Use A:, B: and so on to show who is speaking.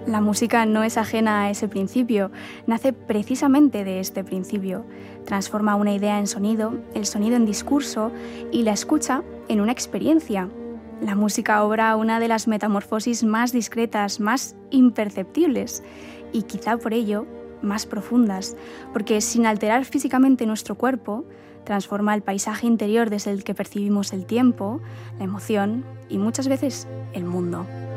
A: La música no es ajena a ese principio, nace precisamente de este principio. Transforma una idea en sonido, el sonido en discurso y la escucha en una experiencia. La música obra una de las metamorfosis más discretas, más imperceptibles y quizá por ello más profundas, porque sin alterar físicamente nuestro cuerpo, transforma el paisaje interior desde el que percibimos el tiempo, la emoción y muchas veces el mundo.